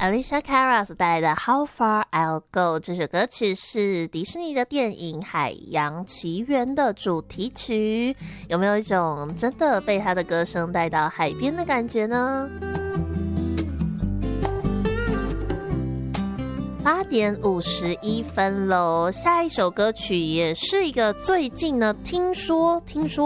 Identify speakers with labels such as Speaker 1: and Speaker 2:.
Speaker 1: Alicia Cara 所带来的 How Far I'll Go 这首歌曲是迪士尼的电影《海洋奇缘》的主题曲，有没有一种真的被他的歌声带到海边的感觉呢？8点51分喽，下一首歌曲也是一个最近呢，听说